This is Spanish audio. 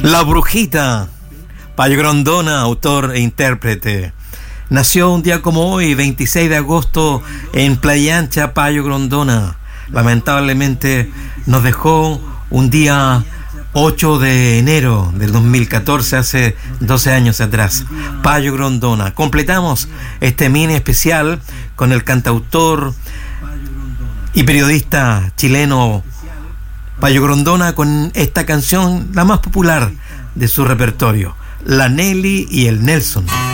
La Brujita, Payo Grondona, autor e intérprete. Nació un día como hoy, 26 de agosto, en Playa Ancha, Payo Grondona. Lamentablemente nos dejó un día 8 de enero del 2014, hace 12 años atrás. Payo Grondona. Completamos este mini especial con el cantautor y periodista chileno Payo Grondona, con esta canción, la más popular de su repertorio, La Nelly y el Nelson.